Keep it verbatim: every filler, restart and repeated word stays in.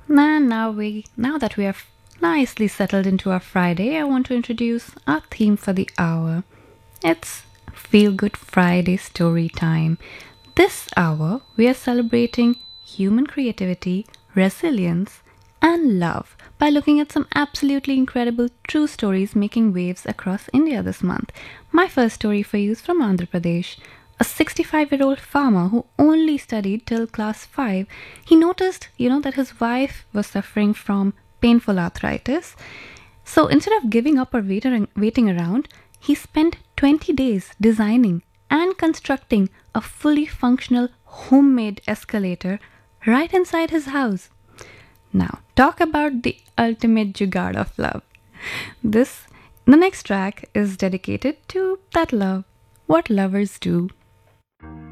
And now we now that we have nicely settled into our Friday, I want to introduce our theme for the hour. It's Feel Good Friday Story Time. This hour we are celebrating human creativity, resilience, and love by looking at some absolutely incredible true stories making waves across India this month. My first story for you is from Andhra Pradesh. A sixty-five year old farmer who only studied till class five, he noticed, you know, that his wife was suffering from painful arthritis. So instead of giving up or waiting, waiting around, he spent twenty days designing and constructing a fully functional homemade escalator right inside his house. Now, talk about the ultimate jugaad of love. This, the next track is dedicated to that love, what lovers do.